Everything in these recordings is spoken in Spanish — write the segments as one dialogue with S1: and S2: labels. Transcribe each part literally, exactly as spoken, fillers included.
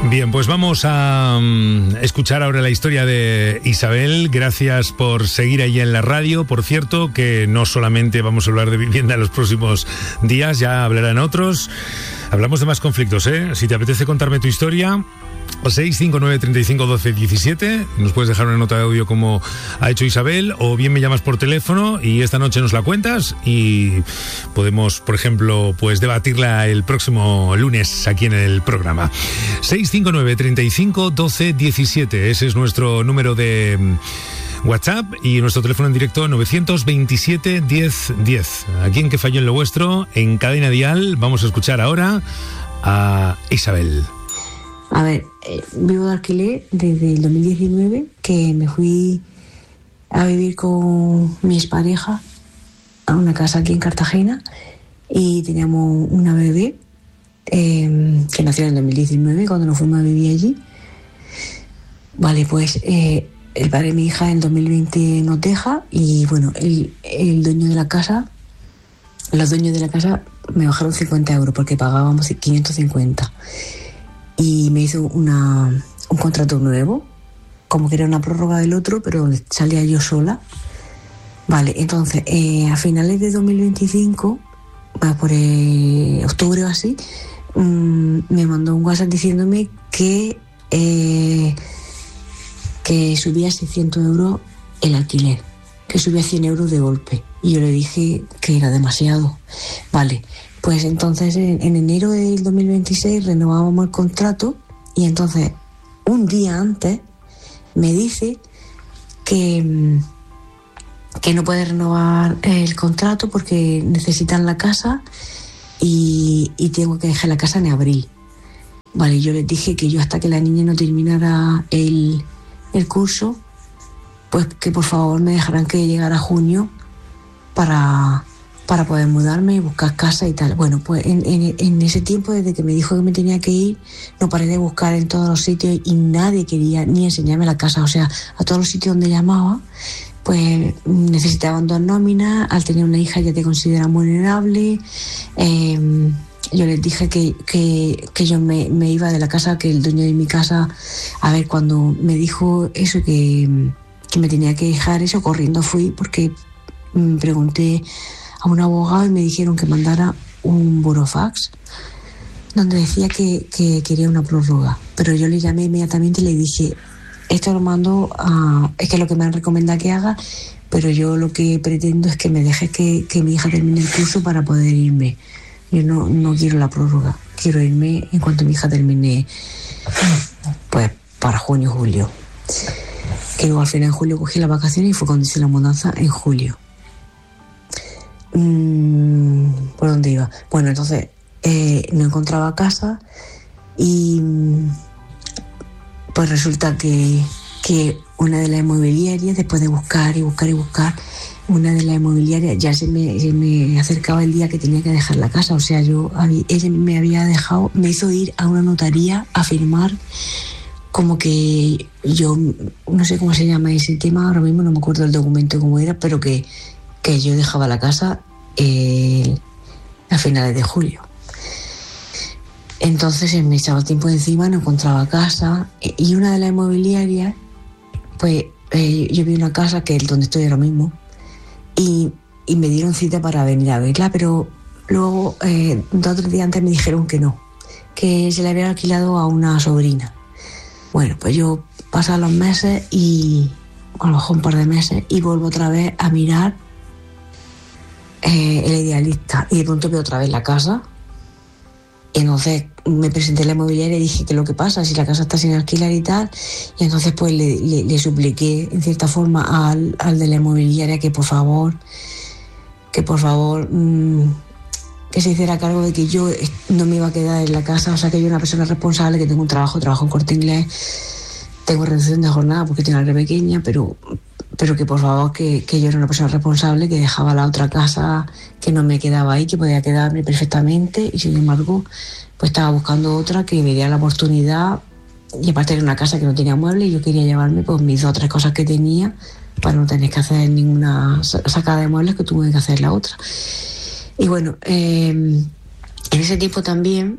S1: Bien, pues vamos a um, escuchar ahora la historia de Isabel. Gracias por seguir ahí en la radio. Por cierto, que no solamente vamos a hablar de vivienda en los próximos días, ya hablarán otros. Hablamos de más conflictos, ¿eh? Si te apetece contarme tu historia, seis cinco nueve, treinta y cinco, doce, diecisiete. Nos puedes dejar una nota de audio como ha hecho Isabel, o bien me llamas por teléfono y esta noche nos la cuentas y podemos, por ejemplo, pues debatirla el próximo lunes aquí en el programa. seis cinco nueve, treinta y cinco, doce, diecisiete. Ese es nuestro número de WhatsApp y nuestro teléfono en directo novecientos veintisiete, diez, diez. Aquí en Que Falló en lo Vuestro, en Cadena Dial, vamos a escuchar ahora a Isabel.
S2: A ver, eh, vivo de alquiler desde el dos mil diecinueve, que me fui a vivir con mi expareja a una casa aquí en Cartagena y teníamos una bebé eh, que nació en el dos mil diecinueve cuando nos fuimos a vivir allí. Vale, pues eh, el padre de mi hija en dos mil veinte nos deja y bueno, el, el dueño de la casa, los dueños de la casa me bajaron cincuenta euros porque pagábamos quinientos cincuenta. Y me hizo una, un contrato nuevo, como que era una prórroga del otro, pero salía yo sola. Vale, entonces, eh, a finales de dos mil veinticinco, por eh, octubre o así, mmm, me mandó un WhatsApp diciéndome que, eh, que subía seiscientos euros el alquiler, que subía cien euros de golpe. Y yo le dije que era demasiado. Vale. Pues entonces en, en enero del dos mil veintiséis renovábamos el contrato y entonces un día antes me dice que, que no puede renovar el contrato porque necesitan la casa y, y tengo que dejar la casa en abril. Vale, yo les dije que yo hasta que la niña no terminara el, el curso, pues que por favor me dejaran que llegara junio para... para poder mudarme y buscar casa y tal. Bueno, pues en, en, en ese tiempo, desde que me dijo que me tenía que ir, no paré de buscar en todos los sitios y nadie quería ni enseñarme la casa. O sea, a todos los sitios donde llamaba, pues necesitaban dos nóminas, al tener una hija ya te consideran vulnerable. Eh, yo les dije que, que, que yo me, me iba de la casa, que el dueño de mi casa, a ver, cuando me dijo eso, que, que me tenía que dejar eso, corriendo fui porque me pregunté a un abogado y me dijeron que mandara un burofax donde decía que, que quería una prórroga, pero yo le llamé inmediatamente y le dije, esto lo mando a... es que es lo que me han recomendado que haga, pero yo lo que pretendo es que me dejes que, que mi hija termine el curso para poder irme. Yo no, no quiero la prórroga, quiero irme en cuanto mi hija termine, pues para junio o julio, que luego al final en julio cogí las vacaciones y fue cuando hice la mudanza en julio. ¿Por dónde iba? Bueno, entonces eh, no encontraba casa y pues resulta que, que una de las inmobiliarias, después de buscar y buscar y buscar, una de las inmobiliarias ya se me, se me acercaba el día que tenía que dejar la casa. O sea, yo ella me había dejado, me hizo ir a una notaría a firmar como que yo, no sé cómo se llama ese tema, ahora mismo no me acuerdo el documento cómo era, pero que que yo dejaba la casa eh, a finales de julio. Entonces me echaba tiempo encima, no encontraba casa y una de las inmobiliarias, pues eh, yo vi una casa que es donde estoy ahora mismo y, y me dieron cita para venir a verla, pero luego eh, dos o tres días antes me dijeron que no, que se le había alquilado a una sobrina. Bueno, pues yo pasan los meses y a lo mejor un par de meses y vuelvo otra vez a mirar Eh, el idealista y de pronto veo otra vez la casa y entonces me presenté a la inmobiliaria y dije que lo que pasa si la casa está sin alquilar y tal, y entonces pues le, le, le supliqué en cierta forma al, al de la inmobiliaria que por favor que por favor mmm, que se hiciera cargo de que yo no me iba a quedar en la casa, o sea que yo una persona responsable, que tengo un trabajo, trabajo en Corte Inglés, tengo reducción de jornada porque tengo una pequeña, pero pero que por favor que, que yo era una persona responsable, que dejaba la otra casa, que no me quedaba ahí, que podía quedarme perfectamente, y sin embargo pues estaba buscando otra que me diera la oportunidad, y aparte era una casa que no tenía muebles y yo quería llevarme pues mis dos o tres cosas que tenía para no tener que hacer ninguna sacada de muebles, que tuve que hacer la otra. Y bueno, eh, en ese tiempo también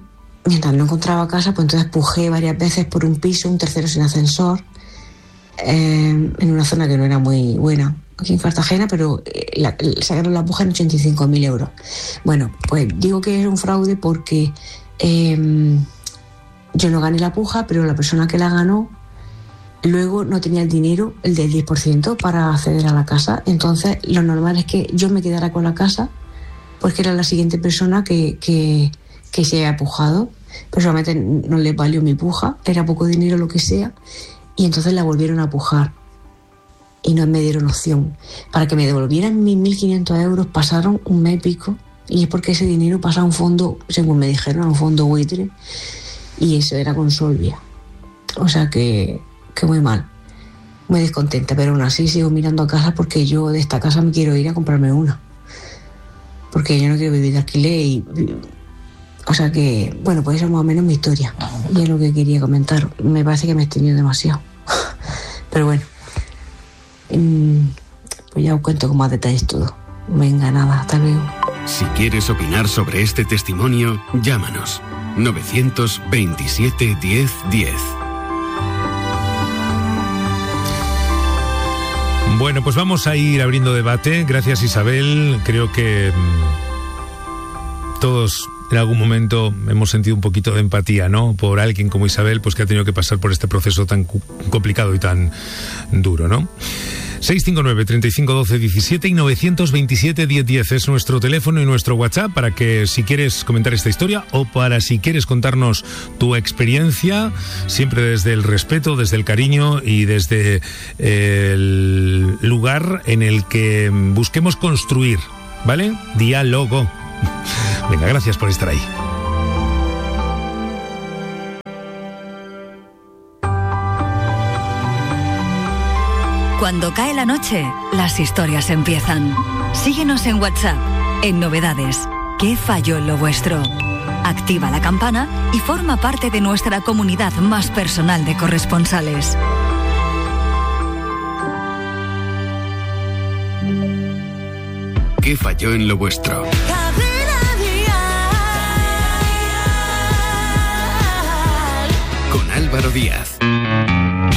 S2: mientras no encontraba casa, pues entonces pujé varias veces por un piso, un tercero sin ascensor, eh, en una zona que no era muy buena aquí en Cartagena, pero la, sacaron la puja en ochenta y cinco mil euros. Bueno, pues digo que era un fraude porque eh, yo no gané la puja, pero la persona que la ganó luego no tenía el dinero, el del diez por ciento, para acceder a la casa. Entonces lo normal es que yo me quedara con la casa porque era la siguiente persona que, que, que se había pujado. Personalmente no le valió mi puja, era poco dinero lo que sea, y entonces la volvieron a pujar y no me dieron opción. Para que me devolvieran mis mil quinientos euros pasaron un mes y pico, y es porque ese dinero pasa a un fondo, según me dijeron, a un fondo buitre, y eso era con Solvia. O sea que, que muy mal, muy descontenta, pero aún así sigo mirando a casa porque yo de esta casa me quiero ir a comprarme una, porque yo no quiero vivir de alquiler. Y o sea que, bueno, pues esa es más o menos mi historia y es lo que quería comentar. Me parece que me he extendido demasiado pero bueno, pues ya os cuento con más detalles todo. Venga, nada, hasta luego.
S3: Si quieres opinar sobre este testimonio, llámanos novecientos veintisiete diez diez.
S1: Bueno, pues vamos a ir abriendo debate. Gracias, Isabel. Creo que mmm, todos en algún momento hemos sentido un poquito de empatía, ¿no? Por alguien como Isabel, pues que ha tenido que pasar por este proceso tan cu- complicado y tan duro, ¿no? seis cinco nueve, treinta y cinco, doce, diecisiete y novecientos veintisiete, diez diez es nuestro teléfono y nuestro WhatsApp para que si quieres comentar esta historia o para si quieres contarnos tu experiencia, siempre desde el respeto, desde el cariño y desde el lugar en el que busquemos construir, ¿vale? Diálogo. Venga, gracias por estar ahí.
S4: Cuando cae la noche, las historias empiezan. Síguenos en WhatsApp, en Novedades. ¿Qué falló en lo vuestro? Activa la campana y forma parte de nuestra comunidad más personal de corresponsales.
S3: ¿Qué falló en lo vuestro? Con Álvaro Díaz.